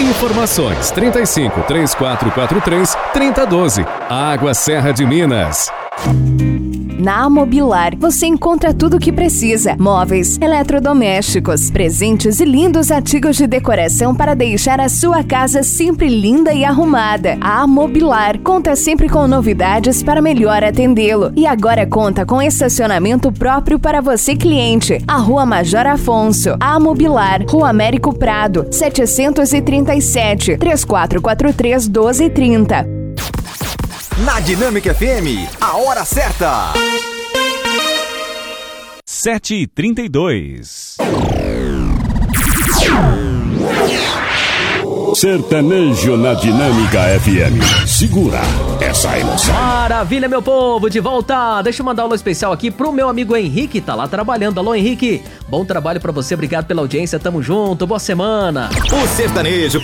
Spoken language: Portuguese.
Informações 35 3443 3012. Água Serra de Minas. Na Amobilar, você encontra tudo o que precisa: móveis, eletrodomésticos, presentes e lindos artigos de decoração para deixar a sua casa sempre linda e arrumada. A Amobilar conta sempre com novidades para melhor atendê-lo. E agora conta com estacionamento próprio para você, cliente. A Rua Major Afonso. A Amobilar, Rua Américo Prado, 737, 3443 1230. Na Dinâmica FM, a hora certa. 7h32. Sertanejo na Dinâmica FM. Segura essa emoção. Maravilha, meu povo, de volta. Deixa eu mandar um alô especial aqui pro meu amigo Henrique, tá lá trabalhando. Alô, Henrique, bom trabalho pra você, obrigado pela audiência, tamo junto, boa semana. O sertanejo